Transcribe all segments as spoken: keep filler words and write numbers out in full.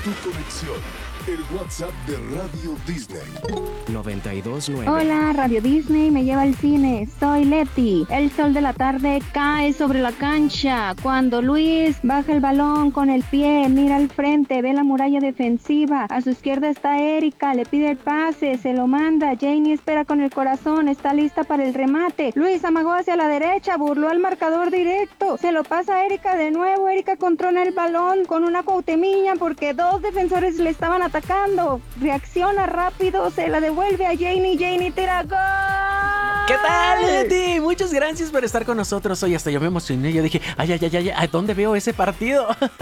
tu conexión. El WhatsApp de Radio Disney. noventa y dos nueve. Hola, Radio Disney me lleva al cine. Soy Leti. El sol de la tarde cae sobre la cancha. Cuando Luis baja el balón con el pie, mira al frente, ve la muralla defensiva. A su izquierda está Erika, le pide el pase, se lo manda. Janie espera con el corazón, está lista para el remate. Luis amagó hacia la derecha, burló al marcador directo. Se lo pasa a Erika de nuevo. Erika controla el balón con una cuauhtemiña porque dos defensores le estaban atacando. Atacando, reacciona rápido, se la devuelve a Janie, Janie tira gol. ¿Qué tal, Leti? Muchas gracias por estar con nosotros hoy. Hasta yo me emocioné, yo dije, ay, ay, ay, ay, ¿a dónde veo ese partido?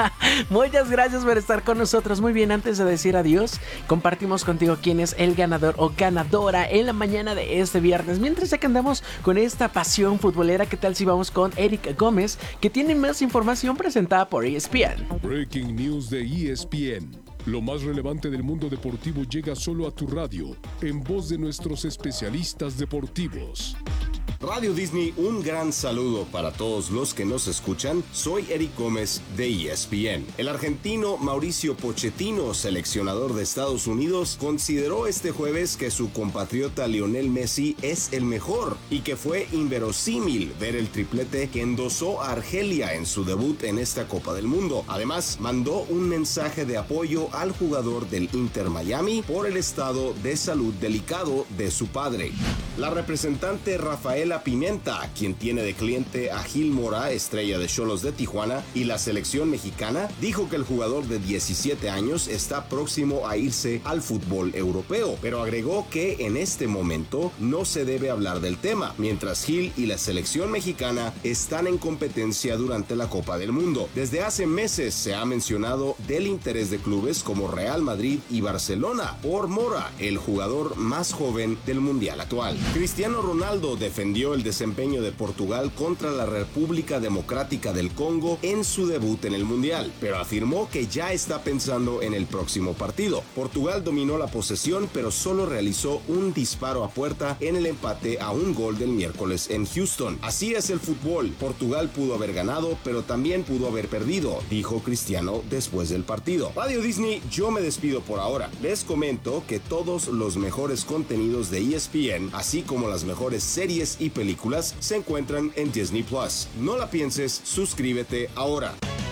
Muchas gracias por estar con nosotros. Muy bien, antes de decir adiós, compartimos contigo quién es el ganador o ganadora en la mañana de este viernes. Mientras ya que andamos con esta pasión futbolera, ¿qué tal si vamos con Erika Gómez, que tiene más información presentada por E S P N? Breaking News de E S P N. Lo más relevante del mundo deportivo llega solo a tu radio, en voz de nuestros especialistas deportivos. Radio Disney, un gran saludo para todos los que nos escuchan. Soy Eric Gómez de E S P N. El argentino Mauricio Pochettino, seleccionador de Estados Unidos, consideró este jueves que su compatriota Lionel Messi es el mejor y que fue inverosímil ver el triplete que endosó a Argelia en su debut en esta Copa del Mundo. Además, mandó un mensaje de apoyo al jugador del Inter Miami por el estado de salud delicado de su padre. La representante Rafaela Pimienta, quien tiene de cliente a Gil Mora, estrella de Xolos de Tijuana, y la selección mexicana, dijo que el jugador de diecisiete años está próximo a irse al fútbol europeo, pero agregó que en este momento no se debe hablar del tema, mientras Gil y la selección mexicana están en competencia durante la Copa del Mundo. Desde hace meses se ha mencionado del interés de clubes como Real Madrid y Barcelona por Mora, el jugador más joven del mundial actual. Cristiano Ronaldo defendió el desempeño de Portugal contra la República Democrática del Congo en su debut en el Mundial, pero afirmó que ya está pensando en el próximo partido. Portugal dominó la posesión, pero solo realizó un disparo a puerta en el empate a un gol del miércoles en Houston. Así es el fútbol. Portugal pudo haber ganado, pero también pudo haber perdido, dijo Cristiano después del partido. Radio Disney, yo me despido por ahora. Les comento que todos los mejores contenidos de E S P N, así como las mejores series y películas, se encuentran en Disney Plus. No la pienses, suscríbete ahora.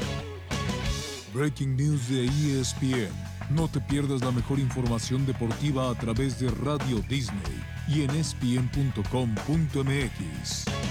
Breaking News de E S P N. No te pierdas la mejor información deportiva a través de Radio Disney y en E S P N punto com punto M X.